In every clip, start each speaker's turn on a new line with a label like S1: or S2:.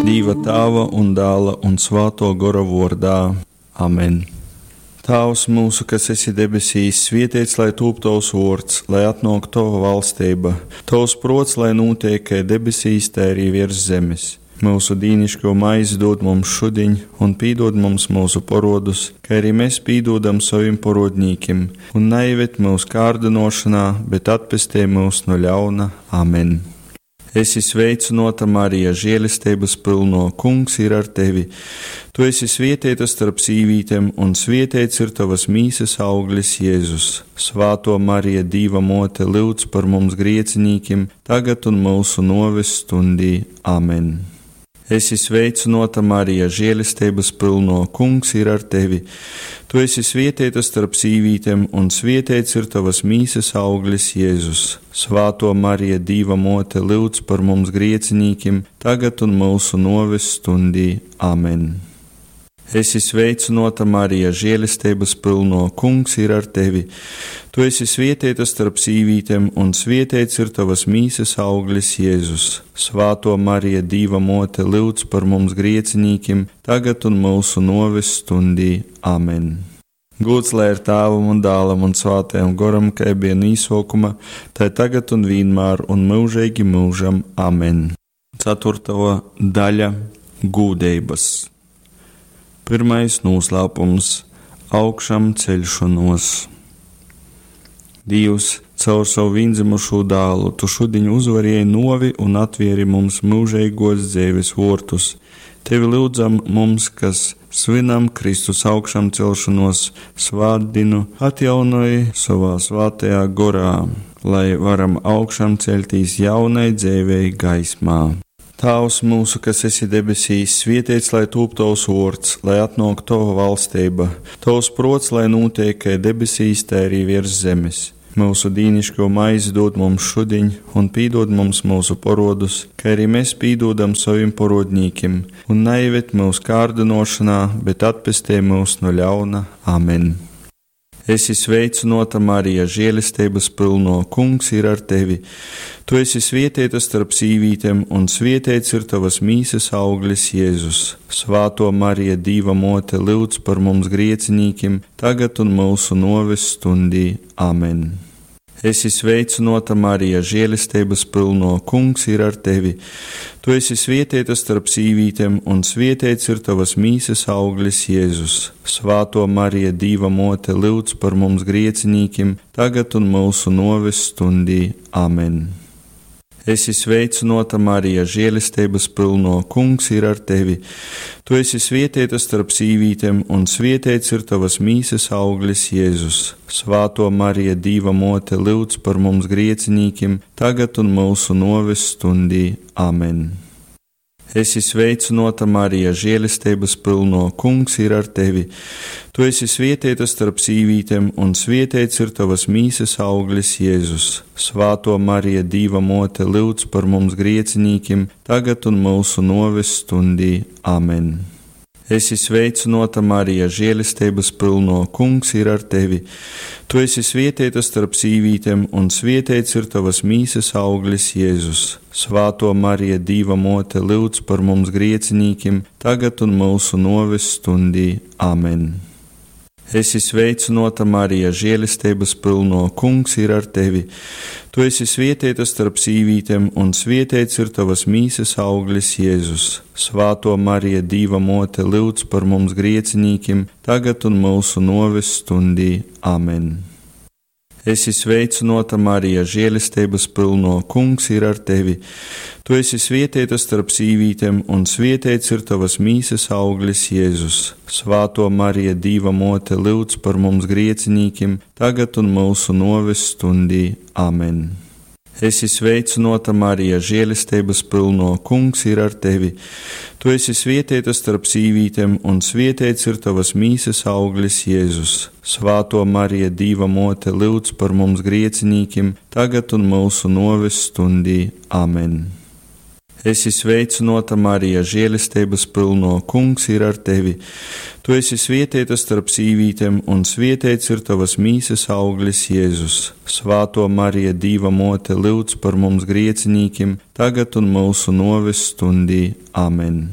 S1: Dieva Tēva un Dēla un Svēto Gara vārdā. Amen. Tēvs mūsu, kas esi debesīs, svētīts lai top tavs vārds, lai atnāk tava valstība, tavs prots, lai notiek kā debesīs, tā arī virs zemes. Mūsu dīnišķo maizi dod mums šodien, un pīdod mums mūsu parodus, kā arī mēs pīdodam saviem parodnīkiem, un neieved mūsu kārdinošanā, bet atpestī mūs no ļauna. Amen. Esi sveicināta, Marija, žēlistības pilno, Kungs ir ar tevi. Tu esi svētīta starp sīvītēm, un svētīts ir tavas mīsas auglis, Jēzus. Svāto Marija, Dieva mote, lūdz par mums griecinīkiem, tagad un mūsu noves stundī. Amen. Esi sveicināta, Marija, žēlistības pilno, Kungs ir ar tevi. Tu esi svētīta starp sīvītēm, un svētīts ir tavas mīsas auglis, Jēzus. Svāto Marija, Dieva mote, lūdz par mums griecinīkiem, tagad un mūsu noves stundī. Amen. Esi sveicināta, Marija, žēlistības pilno, Kungs ir ar tevi. Tu esi svētīta starp sīvītēm, un svētīts ir tavas mīsas auglis, Jēzus. Svāto Marija, Dieva mote, lūdz par mums griecinīkiem, tagad un mūsu noves stundī. Amen. Gods lai ir Tēvam un Dēlam un Svētajam Garam, kā bija no sākuma, tā tagad un vienmēr un mūžīgi mūžam. Amen. 4. daļa – gūdības. Pirmais noslēpums – augšām ceļšanos. Dievs, caur savu vienzimušo dēlu, tu šodien uzvarēji novi un atvieri mums mūžīgos dzīves vārtus. Tevi lūdzam mums, kas svinam Kristus augšām celšanos svētdienu, atjaunoji savā svētajā gorā, lai varam augšām celtīs jaunai dzīvei gaismā. Tēvs mūsu, kas esi debesīs, svētīts lai top tavs vārds, lai atnāk tava valstība, tavs prots, lai notiek kā debesīs, tā arī virs zemes. Mūsu dīnišķo maizi dod mums šodien, un pīdod mums mūsu parodus, kā arī mēs pīdodam saviem parodnīkiem, un neieved mūsu kārdinošanā, bet atpestī mūs no ļauna. Amen. Esi sveicināta, Marija, žēlistības pilno, Kungs ir ar tevi. Tu esi svētīta starp sīvītēm, un svētīts ir tavas mīsas auglis, Jēzus. Svāto Marija, Dieva mote, lūdz par mums griecinīkiem, tagad un mūsu noves stundī. Amen. Esi sveicināta, Marija, žēlistības pilno, Kungs ir ar tevi. Tu esi svētīta starp sīvītēm, un svētīts ir tavas mīsas auglis, Jēzus. Svāto Marija, Dieva mote, lūdz par mums griecinīkiem, tagad un mūsu noves stundī. Amen. Esi sveicināta, Marija, žēlistības pilno, Kungs ir ar tevi. Tu esi svētīta starp sīvītēm, un svētīts ir tavas mīsas auglis, Jēzus. Svāto Marija, Dieva mote, lūdz par mums griecinīkiem, tagad un mūsu noves stundī. Amen. Esi sveicināta, Marija, žēlistības pilno, Kungs ir ar tevi. Tu esi svētīta starp sīvītēm, un svētīts ir tavas mīsas auglis, Jēzus. Svāto Marija, Dieva mote, lūdz par mums griecinīkiem, tagad un mūsu noves stundī. Amen. Esi sveicināta, Marija, žēlistības pilno, Kungs ir ar tevi. Tu esi svētīta starp sīvītēm, un svētīts ir tavas mīsas auglis, Jēzus. Svāto Marija, Dieva mote, lūdz par mums griecinīkiem, tagad un mūsu noves stundī. Amen. Esi sveicināta, Marija, žēlistības pilno, Kungs ir ar tevi. Tu esi svētīta starp sīvītēm, un svētīts ir tavas mīsas auglis, Jēzus. Svāto Marija, Dieva mote, lūdz par mums griecinīkiem, tagad un mūsu noves stundī. Amen. Esi sveicināta, Marija, žēlistības pilno, Kungs ir ar tevi. Tu esi svētīta starp sīvītēm, un svētīts ir tavas mīsas auglis, Jēzus. Svāto Marija, Dieva mote, lūdz par mums griecinīkiem, tagad un mūsu noves stundī. Amen. Esi sveicināta, Marija, žēlistības pilno, Kungs ir ar tevi. Tu esi svētīta starp sīvītēm, un svētīts ir tavas mīsas auglis, Jēzus. Svāto Marija, Dieva mote, lūdz par mums griecinīkiem, tagad un mūsu noves stundī. Amen. Esi sveicināta, Marija, žēlistības pilno, Kungs ir ar tevi. Tu esi svētīta starp sīvītēm, un svētīts ir tavas mīsas auglis, Jēzus. Svāto Marija, Dieva mote, lūdz par mums griecinīkiem, tagad un mūsu noves stundī. Amen.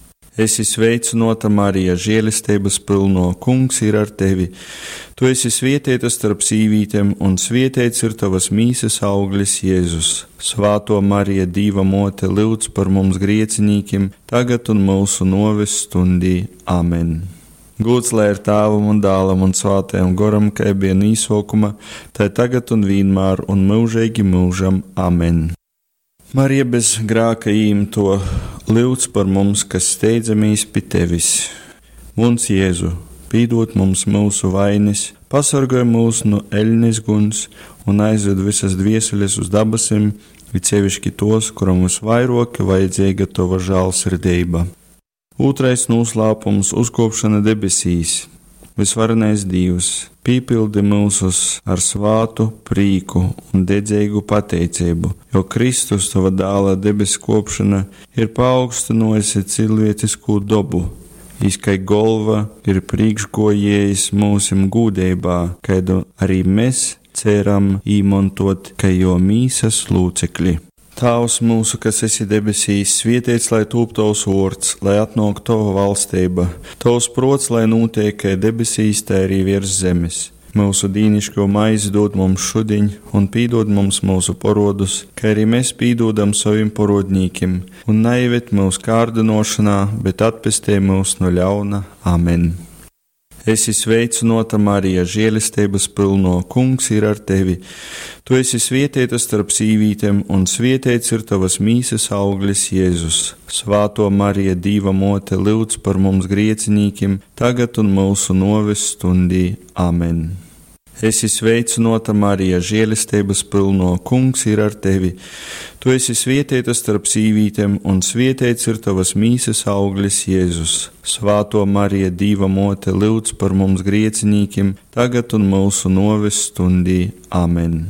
S1: Esi sveicināta, Marija, žēlistības pilno, Kungs ir ar tevi. Tu esi svētīta starp sīvītēm, un svētīts ir tavas mīsas auglis, Jēzus. Svāto Marija, Dieva mote, lūdz par mums griecinīkiem, tagad un mūsu noves stundī. Amen. Gods lai ir Tēvam un Dēlam un Svētajam Garam, kā bija no sākuma, tā tagad un vienmēr un mūžīgi mūžam. Amen. Marija bez grēka īmto, lūdz par mums, kas steidzamies pie tevis. Mums, Jēzu, pīdot mums mūsu vainas, pasargāj mūs no eļņas guns un aizved visas dvieseles uz dabasim, it sevišķi tos, kuram visvairāk vajadzīga tava žēlsirdība. Otrais noslēpums - uzkopšana debesīs. Visvarenais Dievs, pīpildi mūsus ar svātu prīku un dedzīgu pateicību, jo Kristus, tava dēla debesu kopšana, ir paaugstinājusi cilvēcisku dobu. Izkai golva ir priekšgojējis mūsim gūdībā, kaidu arī mēs ceram īmontot, ka jo mīsas lūcekļi. Tēvs mūsu, kas esi debesīs, svētīts lai tūp tavs vārds, lai atnāk tava valstība, tavs prots, lai notiek kā debesīs, tā arī virs zemes. Mūsu dīnišķo maizi dod mums šodien, un pīdod mums mūsu parodus, kā arī mēs pīdodam saviem parodnīkiem, un neieved mūsu kārdinošanā, bet atpestī mūs no ļauna. Amen. Esi sveicināta, Marija, žēlistības pilno, Kungs ir ar tevi. Tu esi svētīta starp sīvītēm, un svētīts ir tavas mīsas auglis, Jēzus. Svāto Marija, Dieva mote, lūdz par mums griecinīkiem, tagad un mūsu noves stundī. Amen. Esi sveicināta, Marija, žēlistības pilno, Kungs ir ar tevi. Tu esi svētīta starp sīvītēm, un svētīts ir tavas mīsas auglis, Jēzus. Svāto Marija, Dieva mote, lūdz par mums griecinīkiem, tagad un mūsu noves stundī. Amen.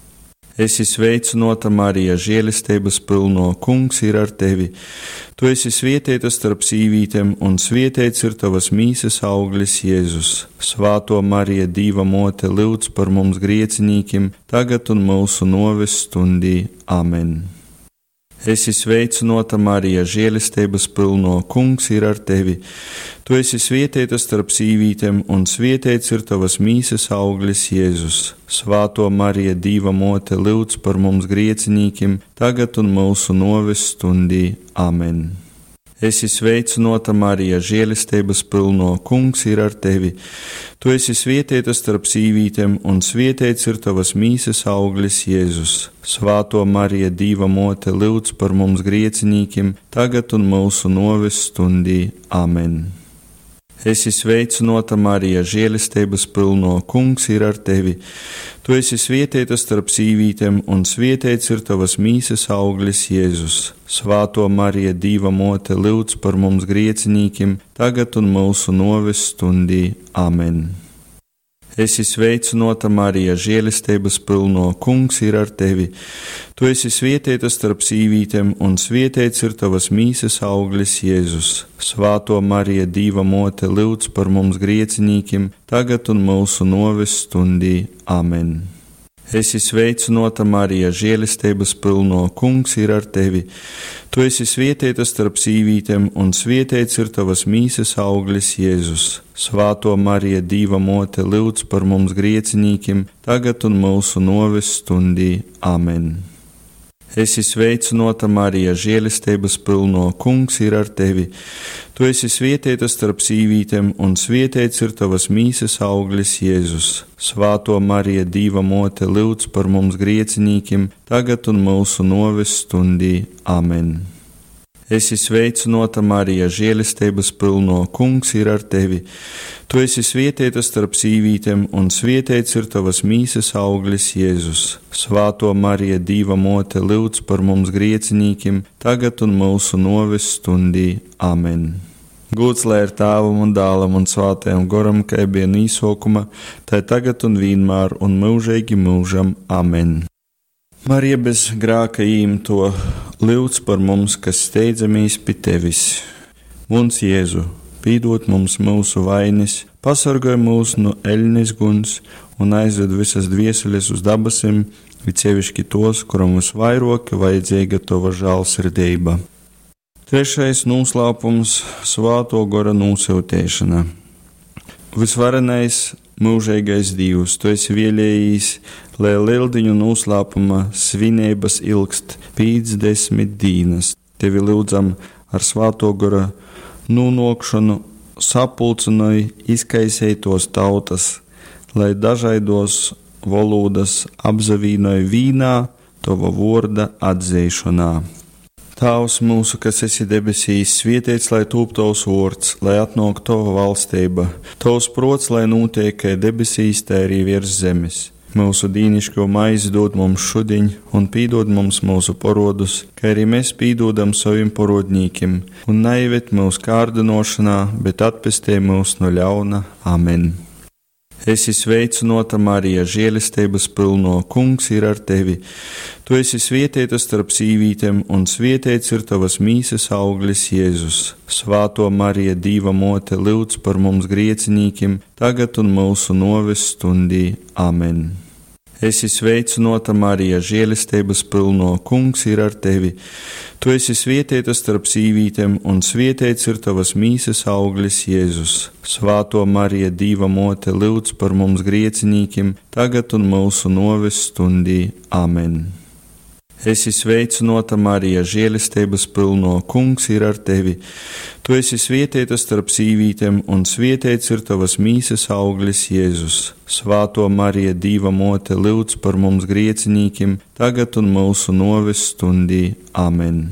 S1: Esi sveicināta, Marija, žēlistības pilno, Kungs ir ar tevi. Tu esi svētīta starp sīvītēm, un svētīts ir tavas mīsas auglis, Jēzus. Svāto Marija, Dieva mote, lūdz par mums griecinīkiem, tagad un mūsu noves stundī. Amen. Esi sveicināta, Marija, žēlistības pilno, Kungs ir ar tevi. Tu esi svētīta starp sīvītēm, un svētīts ir tavas mīsas auglis, Jēzus. Svāto Marija, Dieva mote, lūdz par mums griecinīkiem, tagad un mūsu noves stundī. Amen. Esi sveicināta, Marija, žēlistības pilno, Kungs ir ar tevi. Tu esi svētīta starp sīvītēm, un svētīts ir tavas mīsas auglis, Jēzus. Svāto Marija, Dieva mote, lūdz par mums griecinīkiem, tagad un mūsu noves stundī. Amen. Esi sveicināta, Marija, žēlistības pilno, Kungs ir ar tevi. Tu esi svētīta starp sīvītēm, un svētīts ir tavas mīsas auglis, Jēzus. Svāto Marija, Dieva mote, lūdz par mums griecinīkiem, tagad un mūsu noves stundī. Amen. Esi sveicināta, Marija, žēlistības pilno, Kungs ir ar tevi. Tu esi svētīta starp sīvītēm, un svētīts ir tavas mīsas auglis, Jēzus. Svāto Marija, Dieva mote, lūdz par mums griecinīkiem, tagad un mūsu noves stundī. Amen. Esi sveicināta, Marija, žēlistības pilno, Kungs ir ar tevi. Tu esi svētīta starp sīvītēm, un svētīts ir tavas mīsas auglis, Jēzus. Svāto Marija, Dieva mote, lūdz par mums griecinīkiem, tagad un mūsu noves stundī. Amen. Esi sveicināta, Marija, žēlistības pilno, Kungs ir ar tevi. Tu esi svētīta starp sīvītēm, un svētīts ir tavas mīsas auglis, Jēzus. Svāto Marija, Dieva mote, lūdz par mums griecinīkiem, tagad un mūsu noves stundī. Amen. Esi sveicināta, Marija, žēlistības pilno, Kungs ir ar tevi. Tu esi svētīta starp sīvītēm, un svētīts ir tavas mīsas auglis, Jēzus. Svāto Marija, Dieva mote, lūdz par mums griecinīkiem, tagad un mūsu noves stundī. Amen. Gods lai ir Tēvam un Dēlam un Svētajam Garam, kā bija no sākuma, tā tagad un vienmēr un mūžīgi mūžam. Amen. Marija bez grāka īmto, lūdz par mums, kas steidzamies pie tevis. Mums Jēzu, pīdot mums mūsu vainas, pasargāj mūs no eļļas guns un aizved visas dvieseles uz dabasim, it sevišķi tos, kuram visvairāk vajadzīga tava žēlsirdība. Trešais noslēpums - Svēto gara nosūtīšana. Visvarenais, mūžīgais Dievs, tu esi vēlējis, lai lieldiņu noslēpuma svinības ilgst 50 dienas. Tevi lūdzam ar Svēto gara nonākšanu sapulcināja izkaisētos tautas, lai dažādos valodas apzavīnoja vīnā tava vārda atzīšanā. Tēvs mūsu, kas esi debesīs, svētīts lai top tavs vārds, lai atnāk tava valstība, tavs prots, lai notiek kā debesīs, tā arī virs zemes. Mūsu dīnišķo maizi dod mums šodien, un pīdod mums mūsu parodus, kā arī mēs pīdodam saviem parodnīkiem, un neieved mūsu kārdinošanā, bet atpestī mūs no ļauna. Amen. Esi sveicināta, Marija, žēlistības pilno, Kungs ir ar tevi. Tu esi svētīta starp sīvītēm, un svētīts ir tavas mīsas auglis Jēzus. Svētā Marija, Dieva mote, lūdz par mums griecinīkiem, tagad un mūsu noves stundī. Amen. Esi sveicināta, Marija, žēlistības pilno, Kungs ir ar tevi. Tu esi svētīta starp sīvītēm, un svētīts ir tavas mīsas auglis Jēzus. Svētā Marija, Dieva mote, lūdz par mums griecinīkiem, tagad un mūsu noves stundī. Amen. Esi sveicināta, Marija, žēlistības pilno, Kungs ir ar tevi. Tu esi svētīta starp sīvītēm, un svētīts ir tavas mīsas auglis Jēzus. Svētā Marija, Dieva mote, lūdz par mums griecinīkiem, tagad un mūsu noves stundī. Amen.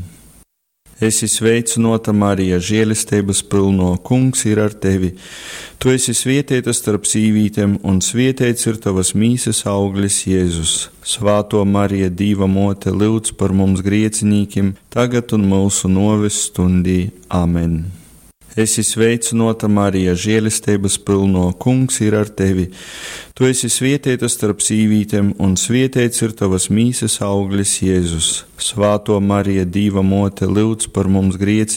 S1: Esi sveicināta, Marija, žēlistības pilno, Kungs ir ar tevi. Tu esi svētīta starp sīvītēm, un svētīts ir tavas mīsas auglis Jēzus. Svētā Marija, Dieva mote, lūdz par mums griecinīkiem, tagad un mūsu noves stundī. Amen. Esi sveicināta, Marija, žēlistības pilno, Kungs ir ar tevi. Tu esi svētīta starp sīvītēm, un svētīts ir tavas mīsas auglis Jēzus. Svētā Marija, Dieva mote, lūdz par mums griecinīkiem,